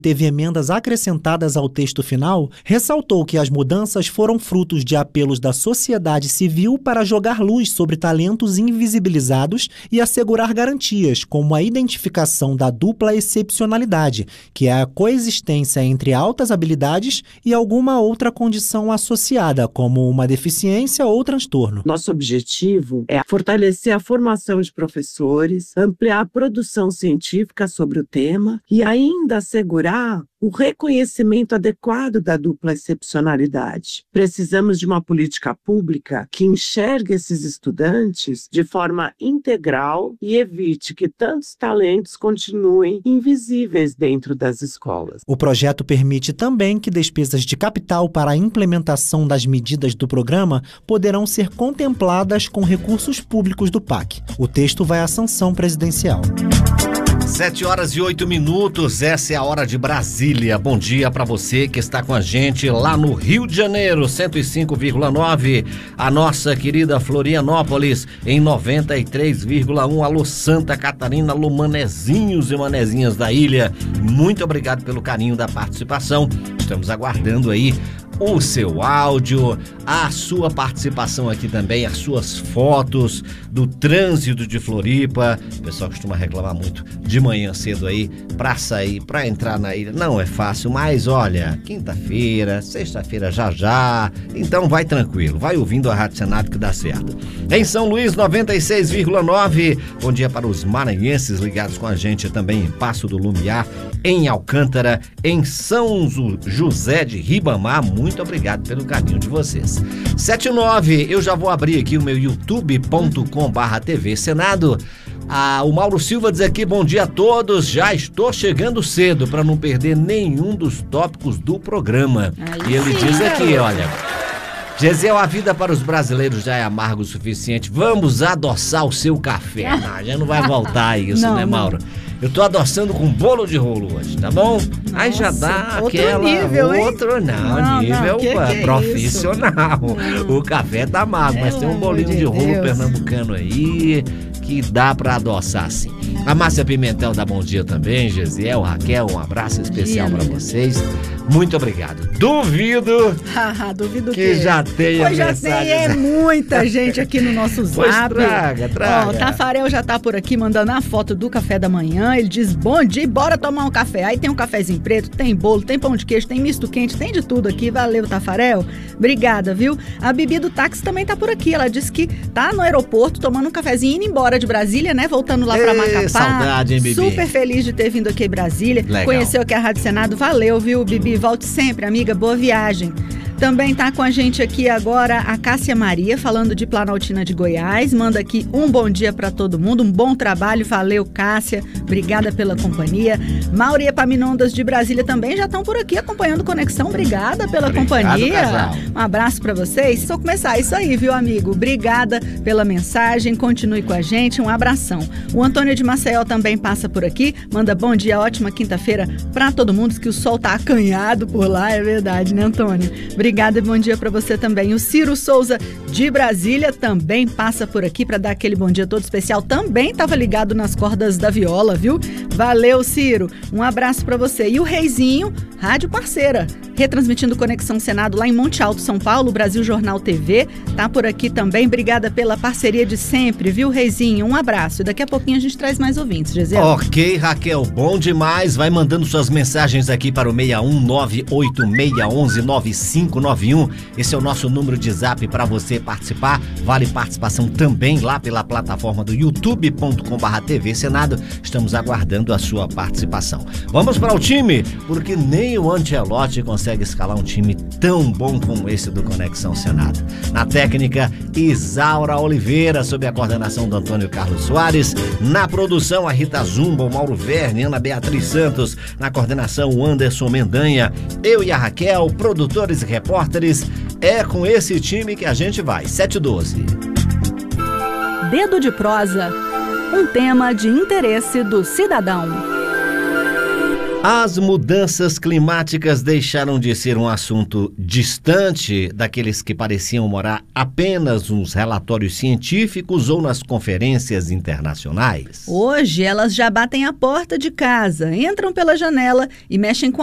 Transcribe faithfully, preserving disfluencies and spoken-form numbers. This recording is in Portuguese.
teve emendas acrescentadas ao texto final, ressaltou que as mudanças foram frutos de apelos da sociedade civil para jogar luz sobre talentos invisibilizados e assegurar garantias, como a identificação da dupla excepcionalidade, que é a coexistência entre altas habilidades e alguma outra condição associada, como uma deficiência ou transtorno. Nosso objetivo é fortalecer a formação de professores, ampliar a produção científica sobre o tema e ainda assegurar o reconhecimento adequado da dupla excepcionalidade. Precisamos de uma política pública que enxergue esses estudantes de forma integral e evite que tantos talentos continuem invisíveis dentro das escolas. O projeto permite também que despesas de capital para a implementação das medidas do programa poderão ser contempladas com recursos públicos do P A C. O texto vai à sanção presidencial. Sete horas e oito minutos, essa é a hora de Brasília. Bom dia para você que está com a gente lá no Rio de Janeiro, cento e cinco vírgula nove. A nossa querida Florianópolis em noventa e três vírgula um. Alô Santa Catarina, alô manezinhos e manezinhas da ilha. Muito obrigado pelo carinho da participação. Estamos aguardando aí o seu áudio, a sua participação aqui também, as suas fotos do trânsito de Floripa. O pessoal costuma reclamar muito de manhã cedo aí pra sair, pra entrar na ilha. Não é fácil, mas olha, quinta-feira, sexta-feira já já, então vai tranquilo, vai ouvindo a Rádio Senado que dá certo. Em São Luís, noventa e seis vírgula nove. Bom dia para os maranhenses ligados com a gente também em Passo do Lumiar, em Alcântara, em São José de Ribamar. Muito obrigado pelo carinho de vocês. sete e nove, eu já vou abrir aqui o meu youtube ponto com barra T V Senado. Ah, o Mauro Silva diz aqui, bom dia a todos, já estou chegando cedo para não perder nenhum dos tópicos do programa. Aí e ele sim, diz aqui, garoto. Olha, Gesiel, a vida para os brasileiros já é amargo o suficiente, vamos adoçar o seu café. Não, já não vai voltar isso, não, né, Mauro? Não. Eu tô adoçando com bolo de rolo hoje, tá bom? Nossa, aí já dá outro aquela... nível, outro, hein? não, não nível não, que que é profissional. O café tá amargo, mas tem um bolinho de, de rolo pernambucano aí que dá pra adoçar sim. A Márcia Pimentel dá bom dia também, Gesiel, Raquel, um abraço especial dia, pra vocês. Muito obrigado. Duvido, Duvido que, que já tenha pois já tem, é muita gente aqui no nosso zap. Pois traga, traga. Ó, o Tafarel já tá por aqui mandando a foto do café da manhã. Ele diz, bom dia, bora tomar um café. Aí tem um cafezinho preto, tem bolo, tem pão de queijo, tem misto quente, tem de tudo aqui. Valeu, Tafarel. Obrigada, viu? A Bibi do táxi também tá por aqui. Ela disse que tá no aeroporto tomando um cafezinho, indo embora de Brasília, né? Voltando lá pra Macapá. Saudade, hein, Bibi? Super feliz de ter vindo aqui em Brasília. Legal. Conheceu aqui a Rádio Senado. Valeu, viu, Bibi? Volte sempre, amiga. Boa viagem. Também tá com a gente aqui agora a Cássia Maria, falando de Planaltina de Goiás. Manda aqui um bom dia para todo mundo, um bom trabalho. Valeu, Cássia. Obrigada pela companhia. Mauri Epaminondas de Brasília também já estão por aqui acompanhando Conexão. Obrigada pela Obrigado, companhia. Casal. Um abraço para vocês. Só começar isso aí, viu, amigo? Obrigada pela mensagem. Continue com a gente. Um abração. O Antônio de Maceió também passa por aqui. Manda bom dia, ótima quinta-feira para todo mundo. Diz que o sol tá acanhado por lá. É verdade, né, Antônio? Obrigada. Obrigada e bom dia para você também. O Ciro Souza de Brasília também passa por aqui para dar aquele bom dia todo especial. Também estava ligado nas cordas da viola, viu? Valeu, Ciro. Um abraço para você. E o Reizinho, rádio parceira, retransmitindo Conexão Senado lá em Monte Alto, São Paulo, Brasil Jornal T V. Tá por aqui também. Obrigada pela parceria de sempre, viu, Reizinho? Um abraço. E daqui a pouquinho a gente traz mais ouvintes, Gesiel. Ok, Raquel. Bom demais. Vai mandando suas mensagens aqui para o seis um nove oito seis um um nove cinco nove um. Esse é o nosso número de zap para você participar. Vale participação também lá pela plataforma do youtube ponto com barra T V Senado. Estamos aguardando a sua participação. Vamos para o time, porque nem o Ancelotti consegue escalar um time tão bom como esse do Conexão Senado. Na técnica, Isaura Oliveira, sob a coordenação do Antônio Carlos Soares. Na produção, a Rita Zumba, o Mauro Verne, Ana Beatriz Santos. Na coordenação, o Anderson Mendanha. Eu e a Raquel, produtores e repórteres. É com esse time que a gente vai. sete e doze. Dedo de prosa. Um tema de interesse do cidadão. As mudanças climáticas deixaram de ser um assunto distante daqueles que pareciam morar apenas nos relatórios científicos ou nas conferências internacionais. Hoje elas já batem a porta de casa, entram pela janela e mexem com